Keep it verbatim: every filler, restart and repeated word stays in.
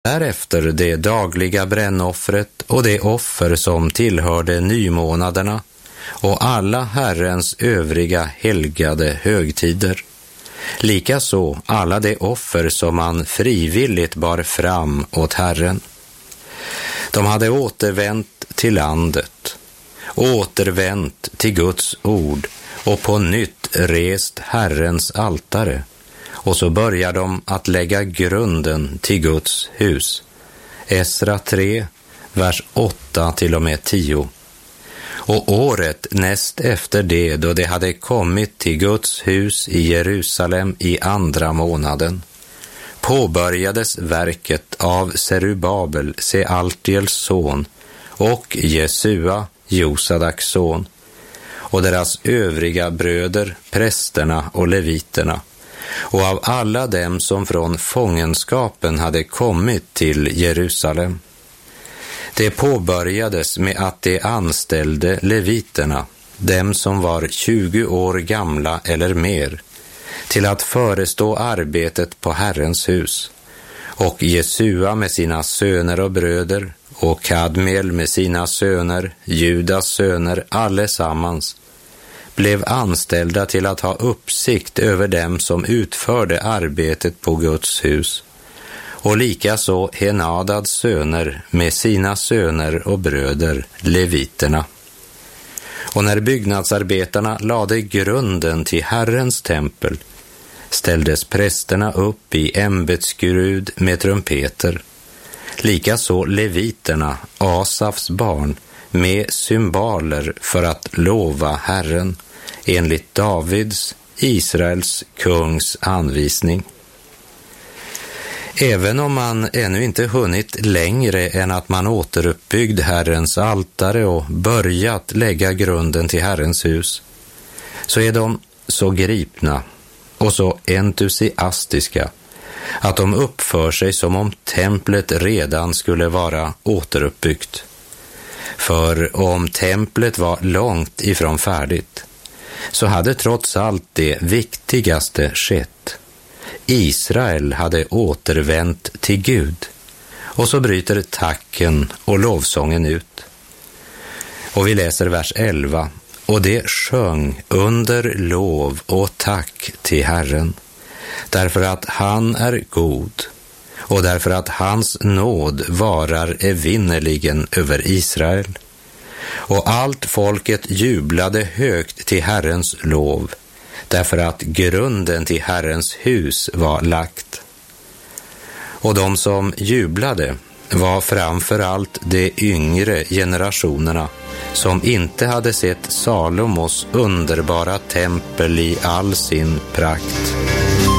Därefter det dagliga brännoffret och det offer som tillhörde nymånaderna och alla Herrens övriga helgade högtider. Likaså alla de offer som man frivilligt bar fram åt Herren. De hade återvänt till landet, återvänt till Guds ord och på nytt rest Herrens altare. Och så börjar de att lägga grunden till Guds hus. Esra tre, vers åtta till och med tio. Och året näst efter det, då de hade kommit till Guds hus i Jerusalem i andra månaden, påbörjades verket av Serubabel, Sealtiels son, och Jesua, Josadaks son, och deras övriga bröder, prästerna och leviterna, och av alla dem som från fångenskapen hade kommit till Jerusalem. Det påbörjades med att de anställde leviterna, dem som var tjugo år gamla eller mer, till att förestå arbetet på Herrens hus. Och Jesua med sina söner och bröder, och Kadmiel med sina söner, Judas söner, allesammans, blev anställda till att ha uppsikt över dem som utförde arbetet på Guds hus. Och likaså Henadads söner med sina söner och bröder, leviterna. Och när byggnadsarbetarna lade grunden till Herrens tempel, ställdes prästerna upp i ämbetsskrud med trumpeter. Likaså leviterna, Asafs barn, med cymbaler för att lova Herren, enligt Davids, Israels kungs anvisning. Även om man ännu inte hunnit längre än att man återuppbyggd Herrens altare och börjat lägga grunden till Herrens hus, så är de så gripna och så entusiastiska att de uppför sig som om templet redan skulle vara återuppbyggt. För om templet var långt ifrån färdigt, så hade trots allt det viktigaste skett. Israel hade återvänt till Gud. Och så bryter tacken och lovsången ut. Och vi läser vers elva. Och det sjöng under lov och tack till Herren, därför att han är god och därför att hans nåd varar evinnerligen över Israel. Och allt folket jublade högt till Herrens lov, därför att grunden till Herrens hus var lagt. Och de som jublade var framför allt de yngre generationerna, som inte hade sett Salomos underbara tempel i all sin prakt.